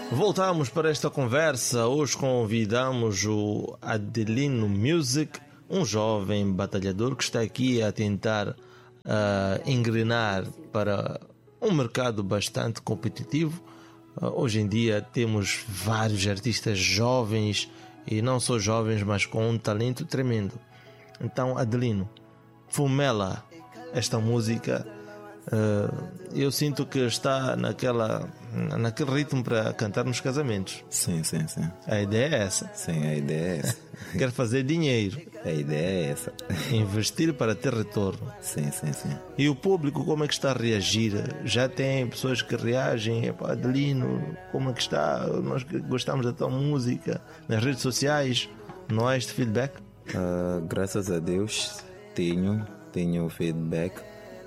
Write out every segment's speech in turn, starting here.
Voltamos para esta conversa. Hoje convidamos o Adelino Music, um jovem batalhador que está aqui a tentar engrenar para um mercado bastante competitivo. Hoje em dia temos vários artistas jovens, e não só jovens, mas com um talento tremendo. Então, Adelino, Fumela, esta música, eu sinto que está naquele ritmo para cantar nos casamentos. Sim. A ideia é essa. Sim, a ideia é essa. Quer fazer dinheiro. A ideia é essa. Investir para ter retorno. Sim. E o público, como é que está a reagir? Já tem pessoas que reagem: Adelino, como é que está? Nós gostamos da tua música. Nas redes sociais, não há este feedback? Graças a Deus tenho feedback.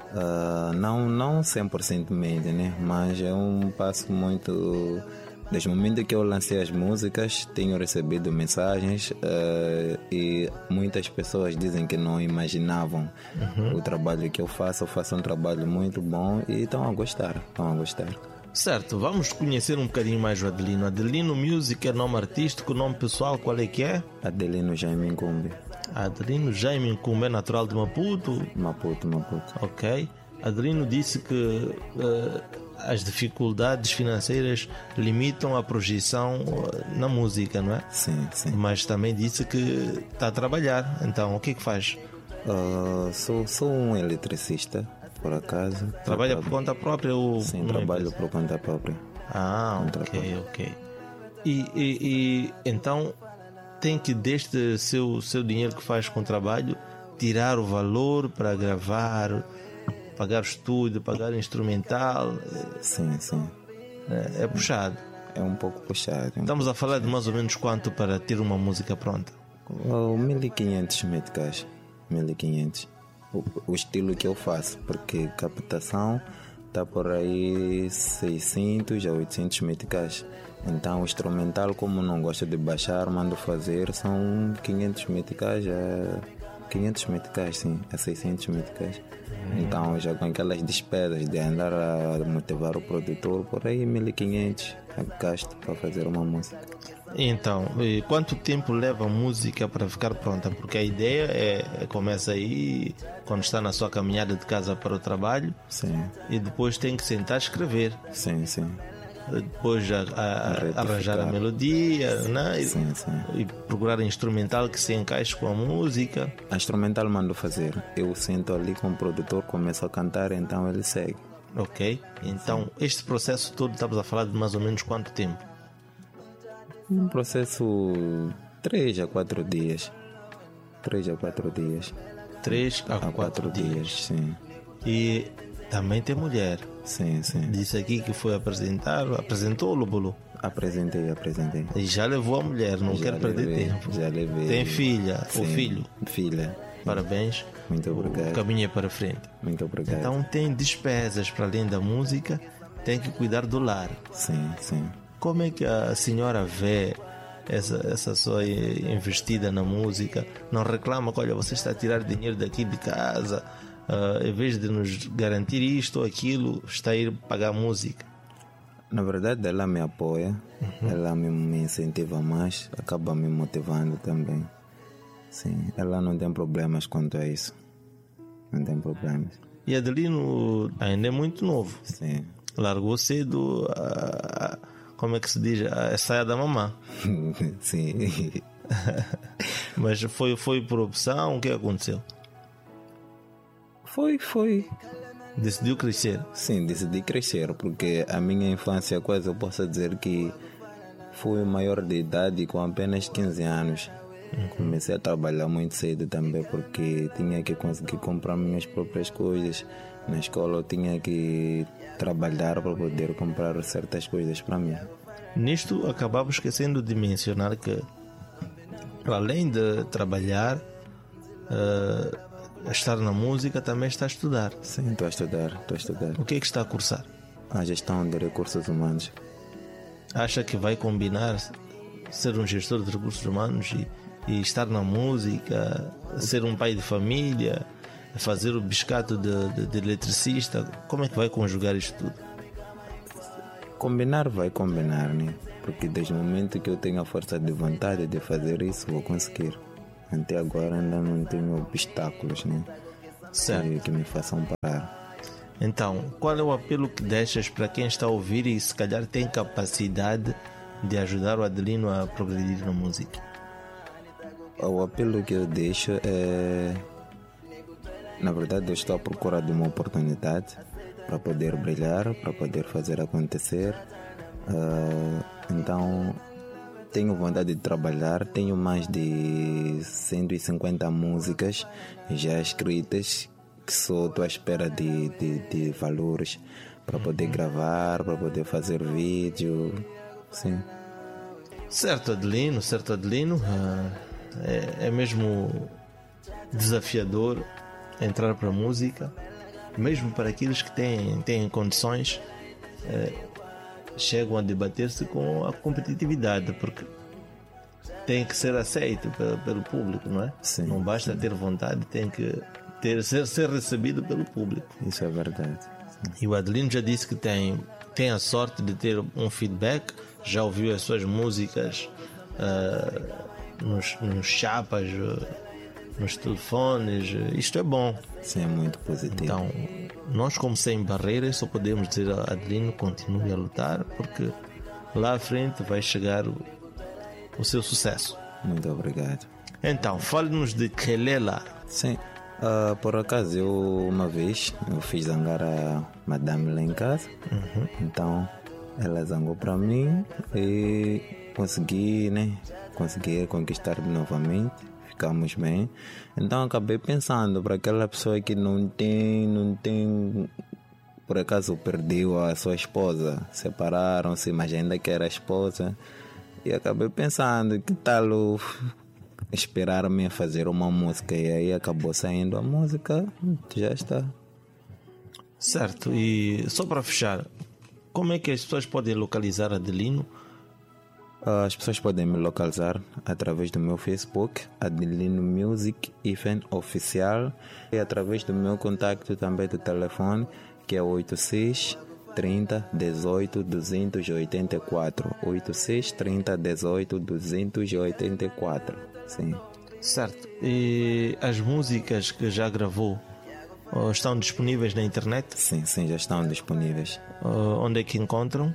Não 100% né? Mas é um passo muito... Desde o momento que eu lancei as músicas, tenho recebido mensagens e muitas pessoas dizem que não imaginavam o trabalho que eu faço. Eu faço um trabalho muito bom e estão a gostar. Certo, vamos conhecer um bocadinho mais o Adelino. Adelino Music é nome artístico, nome pessoal, qual é que é? Adelino Jaime Incumbe. Adelino Jaime Incumbe é natural de Maputo? Maputo. Ok. Adelino disse que as dificuldades financeiras limitam a projeção na música, não é? Sim. Mas também disse que está a trabalhar. Então, o que é que faz? Sou um eletricista, por acaso. Trabalha por conta própria ou... Sim, trabalho por conta própria. Ok. E então tem que, deste seu dinheiro que faz com o trabalho, tirar o valor para gravar, pagar estúdio, pagar instrumental. Sim. É puxado. É um pouco puxado. Estamos a falar de mais ou menos quanto para ter uma música pronta? 1500 meticais. 1500. O estilo que eu faço, porque captação está por aí 600 a 800 meticais. Então o instrumental, como não gosto de baixar, mando fazer, são 500 meticais a 500 meticais, sim, a 600 meticais. Então já com aquelas despesas de andar a motivar o produtor, por aí 1500 gasto para fazer uma música. Então, quanto tempo leva a música para ficar pronta? Porque a ideia começa aí quando está na sua caminhada de casa para o trabalho. Sim. E depois tem que sentar a escrever. Sim. Depois arranjar a melodia, né? Sim. E procurar um instrumental que se encaixe com a música. A instrumental mando fazer. Eu sento ali com o produtor, começo a cantar, então ele segue. Ok. Então, este processo todo, estamos a falar de mais ou menos quanto tempo? Um processo 3 a 4 dias. 3 a 4 dias. 3 a 4 dias. Sim. E também tem mulher. Sim. Disse aqui que foi apresentou o Lobolo. Apresentei. E já levou a mulher, não quero perder tempo. Já levei. Tem filha, sim, ou filho? Filha. Parabéns. Muito obrigado. O caminho é para frente. Muito obrigado. Então tem despesas para além da música, tem que cuidar do lar. Sim. Como é que a senhora vê essa sua investida na música? Não reclama que, olha, você está a tirar dinheiro daqui de casa, em vez de nos garantir isto ou aquilo, está a ir pagar música? Na verdade, ela me apoia, ela me incentiva mais, acaba me motivando também. Sim, ela não tem problemas quanto a isso. Não tem problemas. E Adelino ainda é muito novo. Sim. Largou cedo como é que se diz? A saia da mamã. Sim. Mas foi por opção? O que aconteceu? Foi. Decidiu crescer? Sim, decidi crescer, porque a minha infância, quase eu posso dizer que fui maior de idade com apenas 15 anos. Comecei a trabalhar muito cedo também, porque tinha que conseguir comprar minhas próprias coisas. Na escola eu tinha que trabalhar para poder comprar certas coisas para mim. Nisto acabava esquecendo de mencionar que, além de trabalhar, estar na música, também está a estudar. Sim, estou a estudar. O que é que está a cursar? A gestão de recursos humanos. Acha que vai combinar ser um gestor de recursos humanos e estar na música, ser um pai de família, fazer o biscato de eletricista? Como é que vai conjugar isto tudo? combinar vai combinar, né? Porque desde o momento que eu tenho a força de vontade de fazer isso, vou conseguir. Até agora ainda não tenho obstáculos, né? Certo. Que me façam parar. Então, qual é o apelo que deixas para quem está a ouvir e se calhar tem capacidade de ajudar o Adelino a progredir na música? O apelo que eu deixo é... Na verdade, eu estou à procura de uma oportunidade para poder brilhar, para poder fazer acontecer. Então, tenho vontade de trabalhar. Tenho mais de 150 músicas já escritas, que só estou à espera de valores para poder gravar, para poder fazer vídeo. Sim. Certo, Adelino. É mesmo desafiador entrar para a música, mesmo para aqueles que têm condições, chegam a debater-se com a competitividade, porque tem que ser aceito pelo público, não é? Sim, não basta ter vontade, tem que ser recebido pelo público. Isso é verdade. E o Adelino já disse que tem a sorte de ter um feedback, já ouviu as suas músicas nos chapas, nos telefones. Isto é bom. Sim, é muito positivo. Então, nós, como Sem Barreiras, só podemos dizer a Adelino: continue a lutar, porque lá à frente vai chegar o seu sucesso. Muito obrigado. Então, fale-nos de Kelela. Sim, por acaso uma vez eu fiz zangar a madame lá em casa. Então ela zangou para mim e consegui conquistar novamente. Ficamos bem. Então acabei pensando para aquela pessoa que não tem, por acaso perdeu a sua esposa, separaram-se, mas ainda que era esposa, e acabei pensando que tal esperar-me a fazer uma música, e aí acabou saindo a música, já está. Certo, e só para fechar, como é que as pessoas podem localizar Adelino? As pessoas podem me localizar através do meu Facebook, Adelino Music Event Oficial, e através do meu contacto também do telefone, que é 86 30 18 284. 86 30 18 284. Sim. Certo. E as músicas que já gravou estão disponíveis na internet? Sim, já estão disponíveis. Onde é que encontram?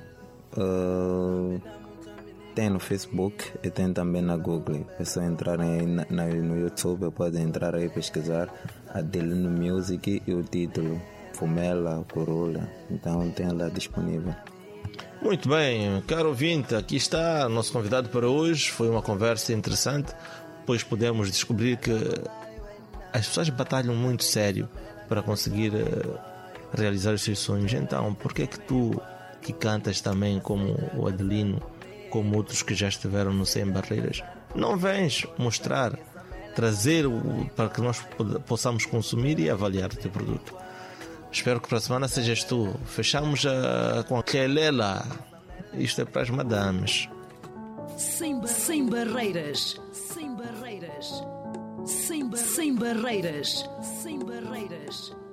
Tem no Facebook e tem também na Google. É só entrar no YouTube, pode entrar aí e pesquisar Adelino Music e o título Fumela, Corolla. Então tem lá disponível. Muito bem, caro ouvinte, aqui está o nosso convidado para hoje. Foi uma conversa interessante, pois pudemos descobrir que as pessoas batalham muito sério para conseguir realizar os seus sonhos. Então, por que é que tu, que cantas também como o Adelino, como outros que já estiveram no Sem Barreiras, não vens mostrar, trazer para que nós possamos consumir e avaliar o teu produto? Espero que para a semana sejas tu. Fechamos com a Kelela. Isto é para as madames. Sem barreiras. Sem barreiras. Sem barreiras. Sem barreiras.